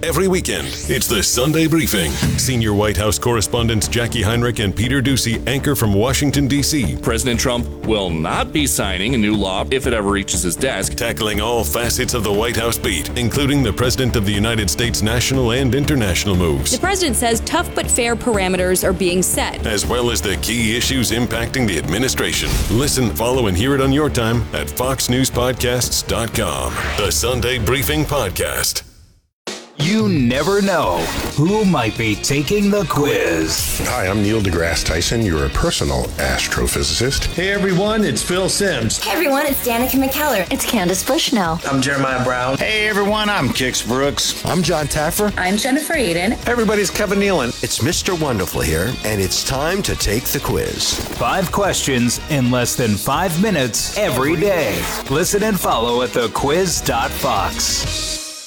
every weekend. It's the Sunday Briefing. Senior White House correspondents Jackie Heinrich and Peter Doocy anchor from Washington, D.C. President Trump will not be signing a new law if it ever reaches his desk. Tackling all facets of the White House beat, including the President of the United States national and international moves. The president says tough but fair parameters are being set, as well as the key issues impacting the administration. Listen, follow, and hear it on your time at foxnewspodcasts.com. The Sunday Briefing Podcast. You never know who might be taking the quiz. Hi, I'm Neil deGrasse Tyson, your personal astrophysicist. Hey everyone, it's Phil Simms. Hey everyone, it's Danica McKellar. It's Candace Bushnell. I'm Jeremiah Brown. Hey everyone, I'm Kix Brooks. I'm John Taffer. I'm Jennifer Aiden. Everybody's Kevin Nealon. It's Mr. Wonderful here, and it's time to take the quiz. 5 questions in less than 5 minutes every day. Listen and follow at thequiz.fox.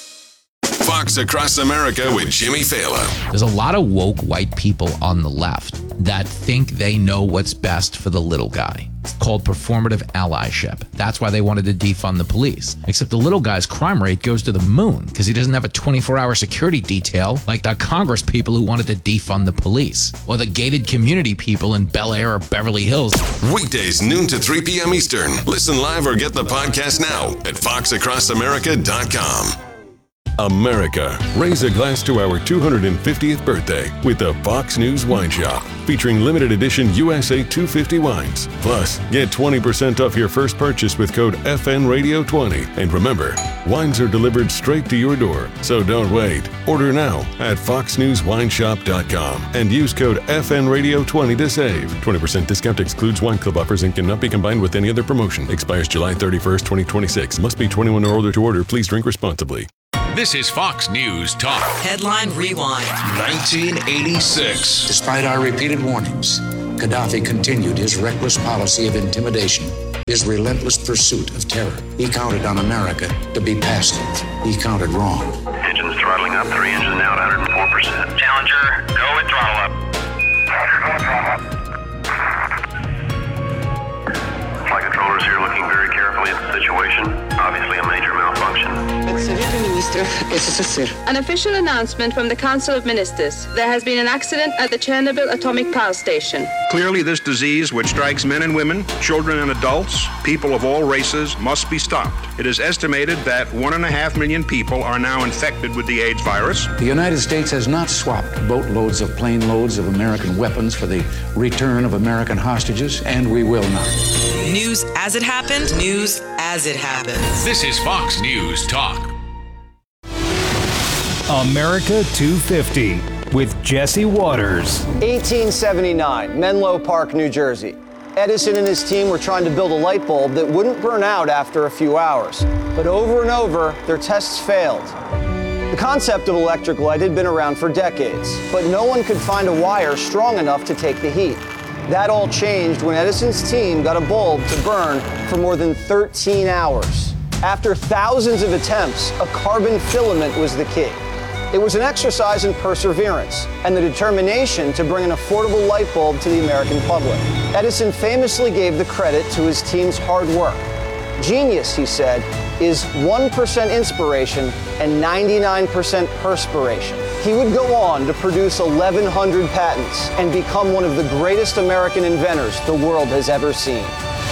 Fox Across America with Jimmy Fallon. There's a lot of woke white people on the left that think they know what's best for the little guy. It's called performative allyship. That's why they wanted to defund the police. Except the little guy's crime rate goes to the moon because he doesn't have a 24-hour security detail like the Congress people who wanted to defund the police, or the gated community people in Bel Air or Beverly Hills. Weekdays noon to 3 p.m. Eastern. Listen live or get the podcast now at foxacrossamerica.com. America, raise a glass to our 250th birthday with the Fox News Wine Shop, featuring limited edition USA 250 wines. Plus, get 20% off your first purchase with code FNRadio20. And remember, wines are delivered straight to your door, so don't wait. Order now at foxnewswineshop.com and use code FNRadio20 to save. 20% discount excludes wine club offers and cannot be combined with any other promotion. Expires July 31st, 2026. Must be 21 or older to order. Please drink responsibly. This is Fox News Talk. Headline Rewind. 1986. Despite our repeated warnings, Gaddafi continued his reckless policy of intimidation, his relentless pursuit of terror. He counted on America to be passive. He counted wrong. Engines throttling up, 3 engines now at 104%. Challenger, go with throttle up. Roger, go with throttle up. Flight controllers here looking very carefully at the situation. Obviously a major malfunction. An official announcement from the Council of Ministers. There has been an accident at the Chernobyl Atomic Power Station. Clearly, this disease, which strikes men and women, children and adults, people of all races, must be stopped. It is estimated that 1.5 million people are now infected with the AIDS virus. The United States has not swapped boatloads of plane loads of American weapons for the return of American hostages, and we will not. News as it happened, news as it happens. This is Fox News Talk. America 250 with Jesse Waters. 1879, Menlo Park, New Jersey. Edison and his team were trying to build a light bulb that wouldn't burn out after a few hours. But over and over, their tests failed. The concept of electric light had been around for decades, but no one could find a wire strong enough to take the heat. That all changed when Edison's team got a bulb to burn for more than 13 hours. After thousands of attempts, a carbon filament was the key. It was an exercise in perseverance and the determination to bring an affordable light bulb to the American public. Edison famously gave the credit to his team's hard work. Genius, he said, is 1% inspiration and 99% perspiration. He would go on to produce 1,100 patents and become one of the greatest American inventors the world has ever seen.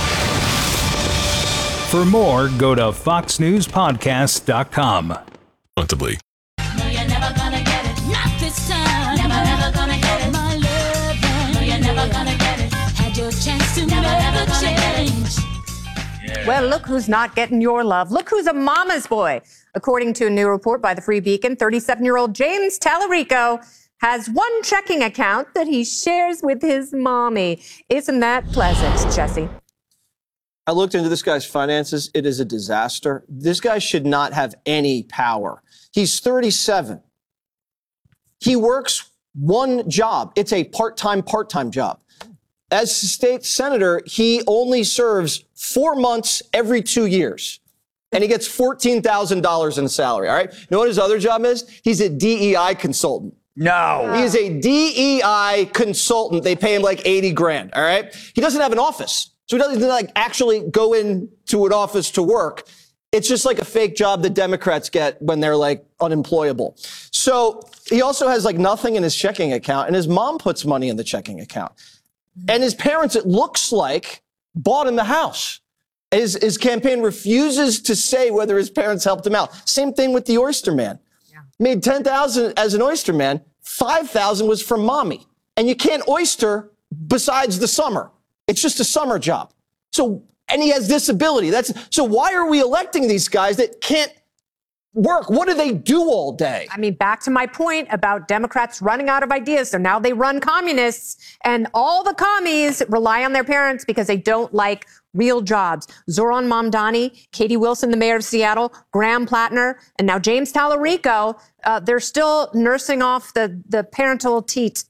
For more, go to foxnewspodcast.com. Responsibly. No, you're never gonna get it. Not this time. Never gonna get it. My love. No, you're never gonna get it. Had your chance to never change. Yeah. Well, look who's not getting your love. Look who's a mama's boy. According to a new report by the Free Beacon, 37-year-old James Tallarico has one checking account that he shares with his mommy. Isn't that pleasant, Jesse? I looked into this guy's finances. It is a disaster. This guy should not have any power. He's 37. He works one job. It's a part-time job. As state senator, he only serves 4 months every 2 years. And he gets $14,000 in salary, all right? You know what his other job is? He's a DEI consultant. No. He is a DEI consultant. They pay him like 80 grand, all right? He doesn't have an office. So he doesn't actually go into an office to work. It's just like a fake job that Democrats get when they're like unemployable. So he also has like nothing in his checking account, and his mom puts money in the checking account. And his parents, it looks like, bought him the house. His campaign refuses to say whether his parents helped him out. Same thing with the Oyster Man. Yeah. Made $10,000 as an Oyster Man. $5,000 was from mommy. And you can't oyster besides the summer. It's just a summer job. And he has disability. So why are we electing these guys that can't work? What do they do all day? I mean, back to my point about Democrats running out of ideas. So now they run communists, and all the commies rely on their parents because they don't like real jobs. Zoran Mamdani, Katie Wilson, the mayor of Seattle, Graham Plattner, and now James Tallarico. They're still nursing off the parental teat.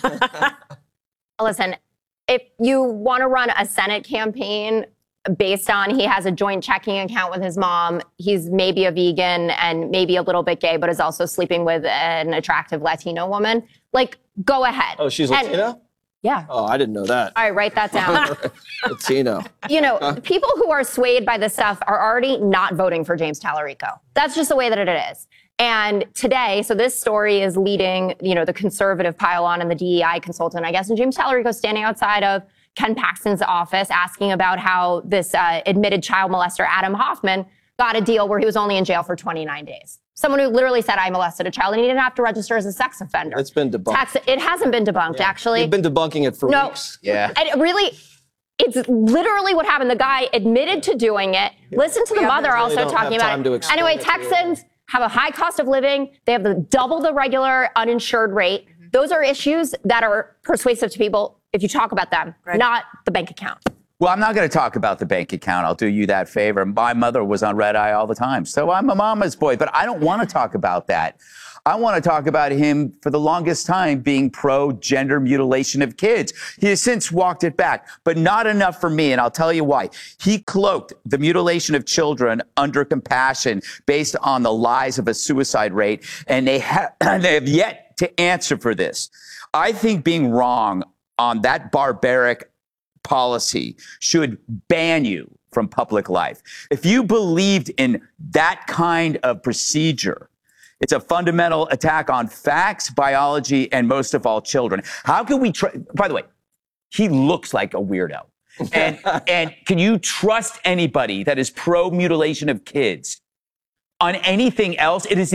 Listen, if you want to run a Senate campaign based on he has a joint checking account with his mom, he's maybe a vegan and maybe a little bit gay, but is also sleeping with an attractive Latino woman, like, go ahead. Oh, she's Latino? Yeah. Oh, I didn't know that. All right, write that down. Latino. You know, people who are swayed by this stuff are already not voting for James Tallarico. That's just the way that it is. And today, so this story is leading, the conservative pile-on and the DEI consultant, I guess, and James Tallarico standing outside of Ken Paxton's office asking about how this admitted child molester, Adam Hoffman, got a deal where he was only in jail for 29 days. Someone who literally said, I molested a child, and he didn't have to register as a sex offender. It's been debunked. It hasn't been debunked, actually. You've been debunking it for weeks. Yeah. And it's literally what happened. The guy admitted to doing it. Yeah. Listen to the mother also talking about it. Anyway, Texans have a high cost of living. They have double the regular uninsured rate. Those are issues that are persuasive to people if you talk about them, not the bank account. Well, I'm not going to talk about the bank account. I'll do you that favor. My mother was on red eye all the time, so I'm a mama's boy. But I don't want to talk about that. I want to talk about him for the longest time being pro-gender mutilation of kids. He has since walked it back, but not enough for me, and I'll tell you why. He cloaked the mutilation of children under compassion based on the lies of a suicide rate, and they have yet to answer for this. I think being wrong on that barbaric policy should ban you from public life. If you believed in that kind of procedure, it's a fundamental attack on facts, biology, and most of all, children. How can we by the way, he looks like a weirdo. And can you trust anybody that is pro-mutilation of kids on anything else? It's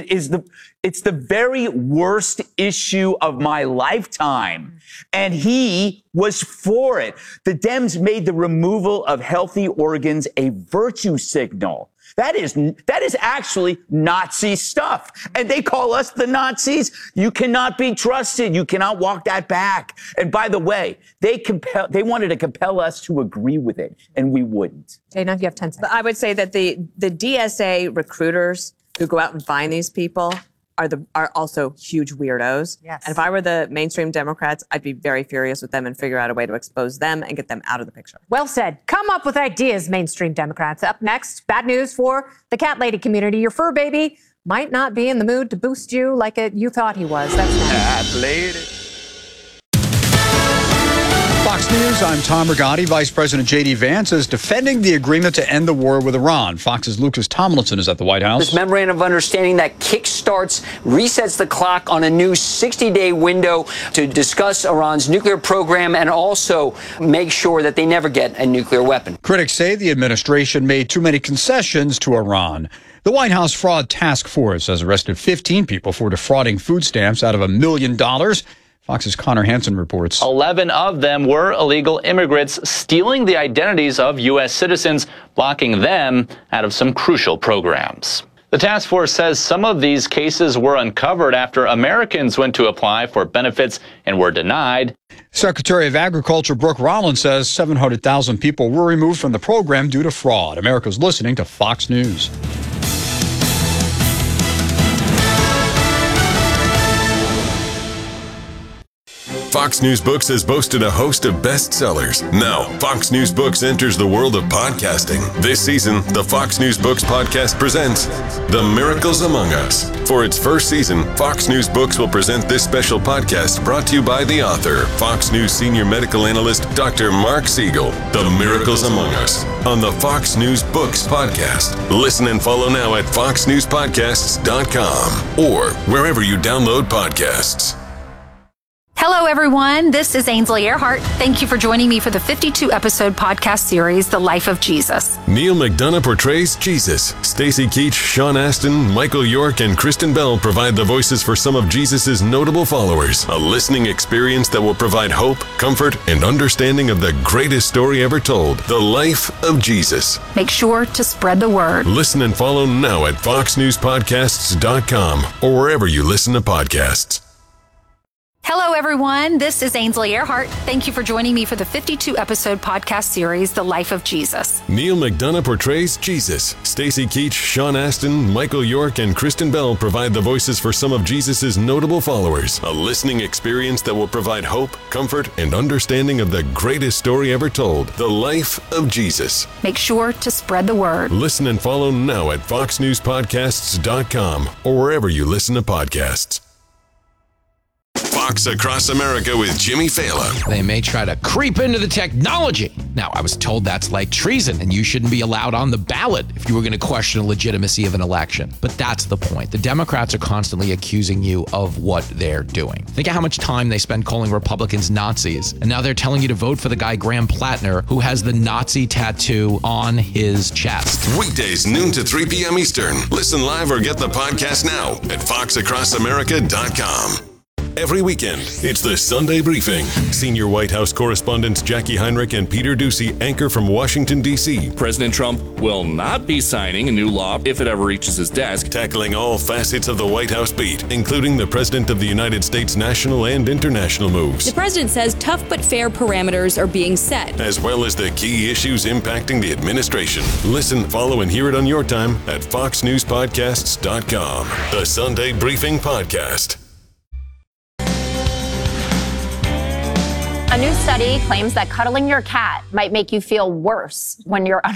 the very worst issue of my lifetime. And he was for it. The Dems made the removal of healthy organs a virtue signal. That is actually Nazi stuff. And they call us the Nazis. You cannot be trusted. You cannot walk that back. And by the way, they wanted to compel us to agree with it, and we wouldn't. Dana, you have 10 seconds. I would say that the DSA recruiters who go out and find these people are also huge weirdos. Yes. And if I were the mainstream Democrats, I'd be very furious with them and figure out a way to expose them and get them out of the picture. Well said. Come up with ideas, mainstream Democrats. Up next, bad news for the cat lady community. Your fur baby might not be in the mood to boost you like you thought he was. That's next. Cat lady. Fox News, I'm Tom Rigotti. Vice President J.D. Vance is defending the agreement to end the war with Iran. Fox's Lucas Tomlinson is at the White House. This memorandum of understanding that resets the clock on a new 60-day window to discuss Iran's nuclear program and also make sure that they never get a nuclear weapon. Critics say the administration made too many concessions to Iran. The White House Fraud Task Force has arrested 15 people for defrauding food stamps out of $1 million. Fox's Connor Hansen reports. 11 of them were illegal immigrants stealing the identities of U.S. citizens, blocking them out of some crucial programs. The task force says some of these cases were uncovered after Americans went to apply for benefits and were denied. Secretary of Agriculture Brooke Rollins says 700,000 people were removed from the program due to fraud. America's listening to Fox News. Fox News Books has boasted a host of bestsellers. Now, Fox News Books enters the world of podcasting. This season, the Fox News Books podcast presents The Miracles Among Us. For its first season, Fox News Books will present this special podcast brought to you by the author, Fox News senior medical analyst, Dr. Mark Siegel. The Miracles Among Us on the Fox News Books podcast. Listen and follow now at foxnewspodcasts.com or wherever you download podcasts. Hello, everyone. This is Ainsley Earhart. Thank you for joining me for the 52-episode podcast series, The Life of Jesus. Neil McDonough portrays Jesus. Stacy Keach, Sean Astin, Michael York, and Kristen Bell provide the voices for some of Jesus' notable followers. A listening experience that will provide hope, comfort, and understanding of the greatest story ever told, the life of Jesus. Make sure to spread the word. Listen and follow now at foxnewspodcasts.com or wherever you listen to podcasts. Hello, everyone. This is Ainsley Earhart. Thank you for joining me for the 52-episode podcast series, The Life of Jesus. Neil McDonough portrays Jesus. Stacy Keach, Sean Astin, Michael York, and Kristen Bell provide the voices for some of Jesus' notable followers. A listening experience that will provide hope, comfort, and understanding of the greatest story ever told, the life of Jesus. Make sure to spread the word. Listen and follow now at foxnewspodcasts.com or wherever you listen to podcasts. Fox Across America with Jimmy Fallon. They may try to creep into the technology. Now, I was told that's like treason, and you shouldn't be allowed on the ballot if you were going to question the legitimacy of an election. But that's the point. The Democrats are constantly accusing you of what they're doing. Think of how much time they spend calling Republicans Nazis, and now they're telling you to vote for the guy Graham Plattner, who has the Nazi tattoo on his chest. Weekdays, noon to 3 p.m. Eastern. Listen live or get the podcast now at foxacrossamerica.com. Every weekend, it's the Sunday Briefing. Senior White House correspondents Jackie Heinrich and Peter Doocy anchor from Washington, D.C. President Trump will not be signing a new law if it ever reaches his desk. Tackling all facets of the White House beat, including the President of the United States national and international moves. The president says tough but fair parameters are being set, as well as the key issues impacting the administration. Listen, follow, and hear it on your time at foxnewspodcasts.com. The Sunday Briefing Podcast. A new study claims that cuddling your cat might make you feel worse when you're